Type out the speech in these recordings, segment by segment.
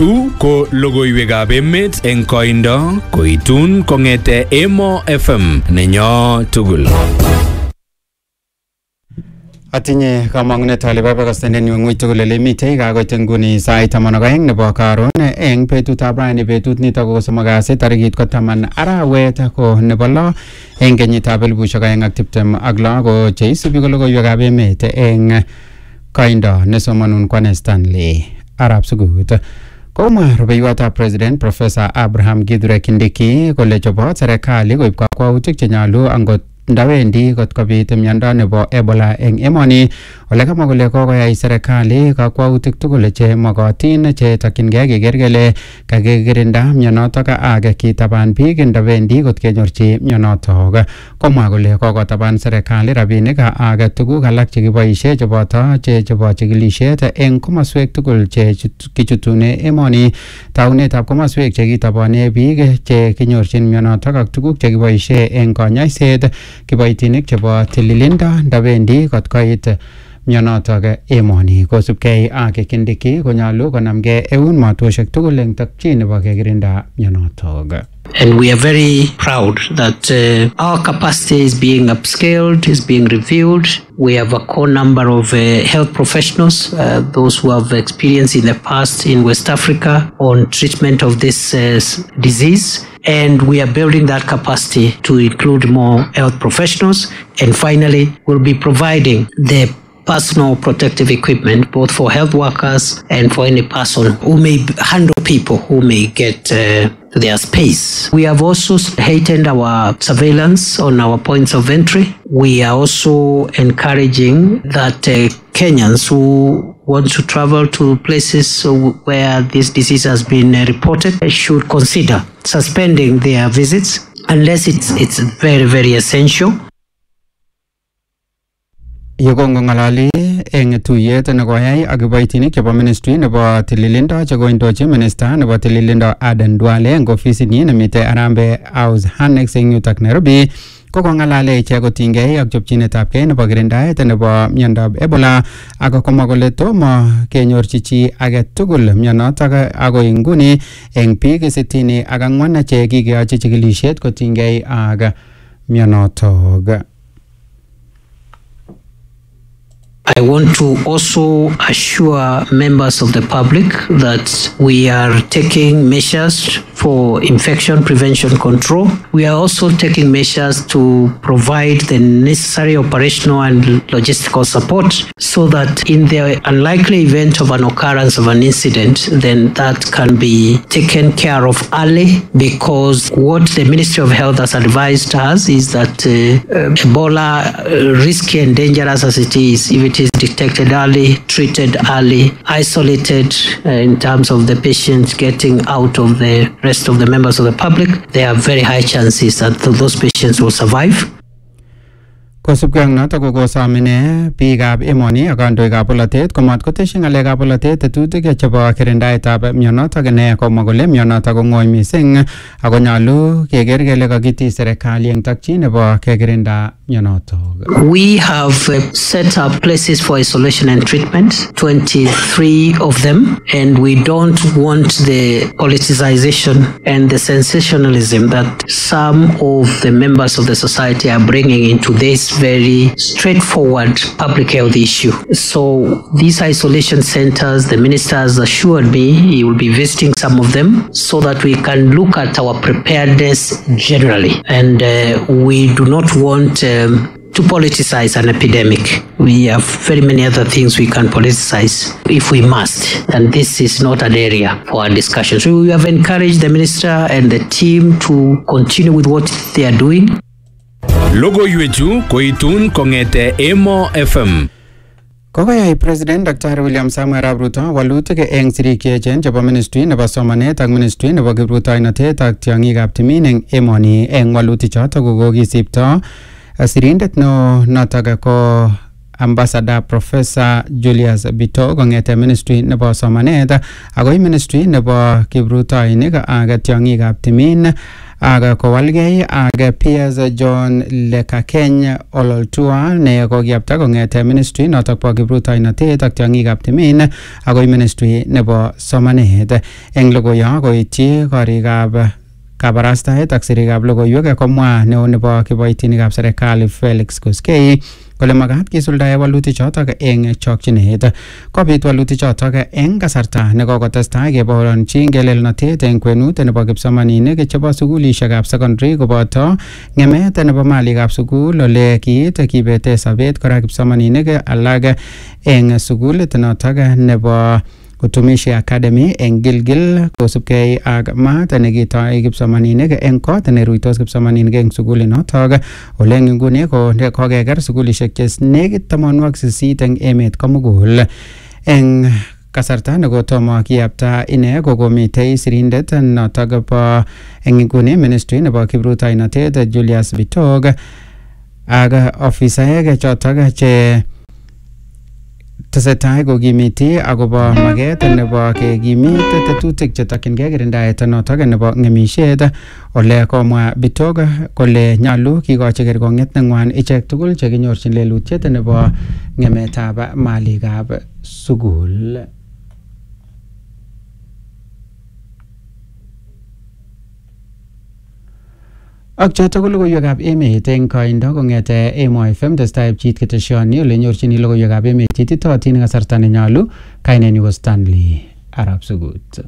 Chu ko logoiwekab emet eng koindo koitun kongete Emo FM nenyo tugul. Atinye kamangunet ale babakastenen ng'weny tugul ole mitei kakoit nguni sait 12 nebo karon eng betutab rani betut nito ko somok kasi tarikit ko 10 arawet ko nebo 6 eng kenyitab 2026 ko cheisubi ko logoiwekab emet eng koindo nesomanun Kwane Stanley Arab Sugut. Komwa rubeiwotab President Professor Abraham Kithure Kindiki kole chobot serikali koib kakwautik chenyalu angot ndawendi kot kobit miondo nebo Ebola eng emoni. Ole kamwa kole kokoyai serikali kakwautik tugul che mogotin che takyingei keker kele kakikirinda mionotok ak kitaban biik ndawendi kot kenyorchi mionotok. Komwa kole kokotaban serikali rabinik ak tuguk alak chekiboisie cheboto chebo chikilisiet eng komaswek tugul che kichutune emoni. Taunetab komaswek chekitabane biik che kinyorchin mionotok ak tuguk chekiboisie eng kanyaiset kiboitinik chebo tililindo ndawendi kot koit mionotok emoni. Kosubkei ak Kindiki konyalu konamgei eun matosiek tugul eng takchi nebo kekirinda mionotok. And we are very proud that our capacity is being upscaled, is being reviewed. We have a core number of health professionals, those who have experience in the past in West Africa on treatment of this disease. And we are building that capacity to include more health professionals. And finally, we'll be providing the personal protective equipment, both for health workers and for any person who may handle people who may get their space. We have also heightened our surveillance on our points of entry. We are also encouraging that Kenyans who want to travel to places where this disease has been reported should consider suspending their visits unless it's very, very essential. Yekongo ngalali eng tuyet nekoyai ak kiboitinik chebo ministry nebo tililindo chekoindochi minister nebo tililindo Aden Duale eng ofisinyi nemite Arambe House Annex eng yutok Nairobi kokongalale ichek kotinygei ak chopchinetabgei nebo kirindaet nebo miondab Ebola ak komwa kole tomo kenyorchi chi age tugul mionotok agoi nguni eng biik 64 che kikiyochi chikilisiet kotinygei ak mionotok. I want to also assure members of the public that we are taking measures for infection prevention control. We are also taking measures to provide the necessary operational and logistical support so that in the unlikely event of an occurrence of an incident, then that can be taken care of early, because what the Ministry of Health has advised us is that Ebola, risky and dangerous as it is, if it is detected early, treated early, isolated in terms of the patient getting out of the rest of the members of the public, there are very high chances that those patients will survive. Kosubkei ak notok kokosamine biikab emoni ak kandoikab polatet komat koteshi ngalekab polatet tetutik chebo kirindaetab mionotok ne komwa kole mionotok ko ng'oi mising ako nyolu keker kele kakiti serikali eng takchi nebo kekirinda mionotok. We have set up places for isolation and treatment, 23 of them, and we don't want the politicization and the sensationalism that some of the members of the society are bringing into this very straightforward public health issue. So these isolation centers, the minister has assured me he will be visiting some of them so that we can look at our preparedness generally. And we do not want to politicize an epidemic. We have very many other things we can politicize if we must, and this is not an area for our discussion. So we have encouraged the minister and the team to continue with what they are doing. Logoiwechu koitun kongete Emo FM. Kokoyai President Dr. William Samoei Arap Ruto walutik eng sirik cheechen chebo Ministry nebo somanet ak Ministry nebo kiprutoinotet ak tiongikab timin eng emoni. Eng walutik chotok kokokisipto sirindet notok ko Ambassador Professor Julius Bito kongete Ministry nebo somanet akoi Ministry nebo kiprutoinik ak tiongikab timin aga kowalgei aga Piers John Lekakeny Ololtua ne kokiapta kongete ministry notok bo kiprutoinotet ak tiongikab timin agoi ministry nebo somanet. Eng logoiyo koityi korikab kabarastaet ak sirikab logoiwek komwa neo nebo kiboitinikab serikali Felix Koskei kole magat kisuldae walutik chotok eng chokchinet. Kobit walutik chotok eng kasarta nekokotestai keboronchi ngelelnotet eng kwenut nebo kipsomaninik chebo sukulishekab secondary koboto ng'emet nebo malikab sukul ole kiit kibete sobet kora kipsomaninik alak eng sukulit notok nebo Utumishi Academy eng Gilgil kosubkei ak maat nekitoi kipsomaninik eng kot neruitos kipsomaninik eng sukulit notok. Ole eng nguni kokeker sukulishek che nekit 80 eng emet komugul. Eng kasarta nekotomo kiyapta ine kokomitei sirindet notok bo eng nguni ministry nebo kiprutoinotet Julius Bitog ak ofisaek chotok che tesetai kokimiti akobo maget nebo kekimit tetutik chetokyingei kirindaet notok nebo ng'emisiet. Ole komwa Bitog kole nyalu kikochi kerkong'et neng'wan ichek tugul chekinyorchin lelutiet nebo ng'emetab malikab sukul. Ak chotok ko logoiwekab emet eng koindo kong'ete Emo FM testai pchit keteshoni ole nyorchini logoiwekab emet chetitotin kasarta nenyolu. Kainenyu ko Stanley Arab Sugut.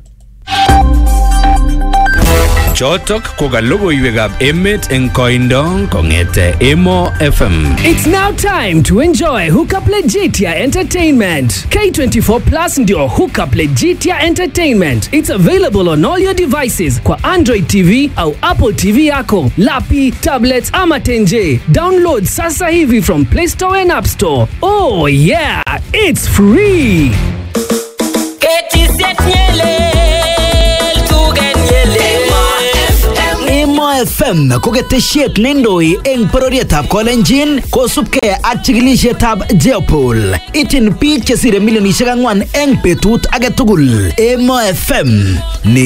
Chotok ko ka logoiwekab emet eng koindo kong'ete Emo FM. It's now time to enjoy Hookup Legitia Entertainment. K24 Plus ndio Hookup Legitia Entertainment. It's available on all your devices kwa Android TV au Apple TV yako, lapi, tablets ama tenje. Download sasa hivi from Play Store and App Store. Oh yeah, it's free. Emo FM ko ketesiet neindoi eng bororietab Kolenjin kosubkei ak chikilisietab Jeopol. Ityin biik chesire milionishek 4 eng betut age tugul. Emo FM